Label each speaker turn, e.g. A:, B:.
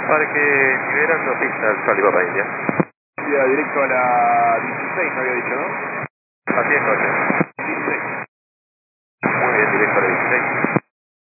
A: Parque liberando pista al Charlie Papa India.
B: Iba directo a la 16, me había dicho, ¿no?
A: Así es, Jorge.